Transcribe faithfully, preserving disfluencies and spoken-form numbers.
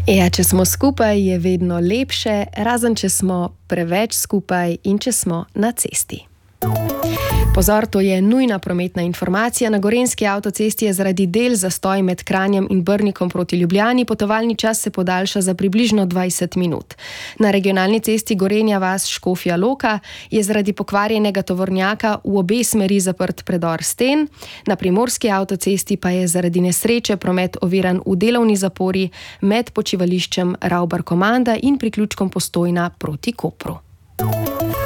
Ja, če smo skupaj, je vedno lepše, razen če smo preveč skupaj in če smo na cesti. Pozor, to je nujna prometna informacija. Na Gorenjski avtocesti je zaradi del zastoj med Kranjem in Brnikom proti Ljubljani. Potovalni čas se podaljša za približno dvajset minut. Na regionalni cesti Gorenja vas Škofja Loka je zaradi pokvarjenega tovornjaka v obe smeri zaprt predor Sten. Na Primorski avtocesti pa je zaradi nesreče promet oviran v delovni zapori med počivališčem Ravbar Komanda in priključkom Postojna proti Kopru.